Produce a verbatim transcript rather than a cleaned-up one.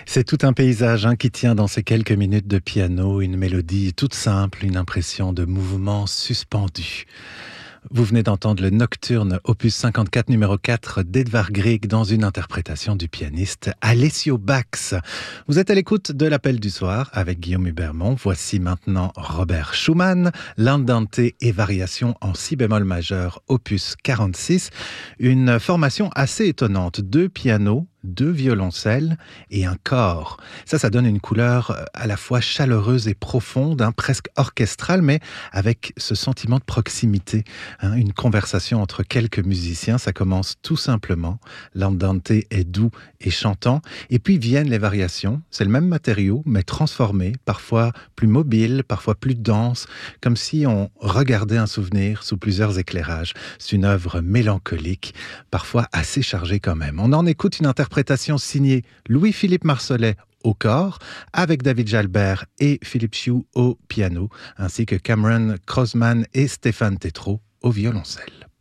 C'est tout un paysage hein, qui tient dans ces quelques minutes de piano, une mélodie toute simple, une impression de mouvement suspendu. Vous venez d'entendre le Nocturne, opus cinquante-quatre, numéro quatre d'Edvard Grieg dans une interprétation du pianiste Alessio Bax. Vous êtes à l'écoute de l'Appel du soir avec Guillaume Hubermont. Voici maintenant Robert Schumann, l'Andante et variation en si bémol majeur, opus quarante-six. Une formation assez étonnante, deux pianos, deux violoncelles et un corps. Ça, ça donne une couleur à la fois chaleureuse et profonde, hein, presque orchestrale, mais avec ce sentiment de proximité. Hein, une conversation entre quelques musiciens, ça commence tout simplement. L'andante est doux et chantant, et puis viennent les variations. C'est le même matériau, mais transformé, parfois plus mobile, parfois plus dense, comme si on regardait un souvenir sous plusieurs éclairages. C'est une œuvre mélancolique, parfois assez chargée quand même. On en écoute une interprétation signée Louis-Philippe Marsollet au corps, avec David Jalbert et Philippe Chiou au piano, ainsi que Cameron Crossman et Stéphane Tétrault au violoncelle.